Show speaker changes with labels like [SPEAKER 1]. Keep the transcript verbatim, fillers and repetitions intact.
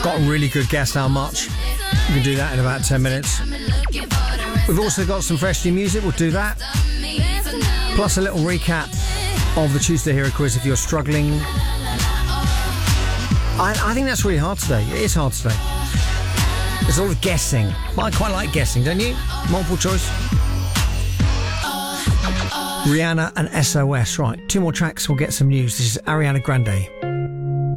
[SPEAKER 1] Got a really good guess how much. We can do that in about ten minutes. We've also got some fresh new music. We'll do that. Plus a little recap of the Tuesday Hero Quiz if you're struggling. I, I think that's really hard today. It is hard today. There's a lot of guessing. I quite like guessing, don't you? Multiple choice. Rihanna and S O S. Right, two more tracks. We'll get some news. This is Ariana Grande.